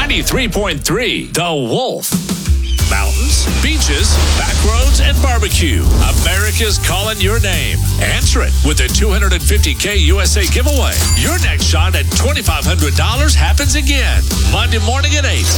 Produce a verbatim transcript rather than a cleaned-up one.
ninety-three point three The Wolf. Mountains, beaches, back roads, and barbecue. America's calling your name. Answer it with the two hundred fifty K U S A giveaway. Your next shot at twenty-five hundred dollars happens again. Monday morning at eight